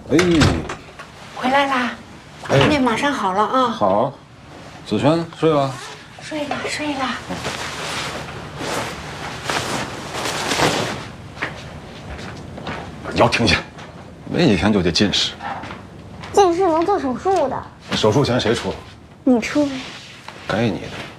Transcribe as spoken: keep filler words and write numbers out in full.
哎， 回来啦！我看你马上好了啊。 好，子轩睡了？ 睡了，睡了。 你要停下！没几天就得近视。 近视能做手术的。 手术钱谁出？ 你出呗。 该你的。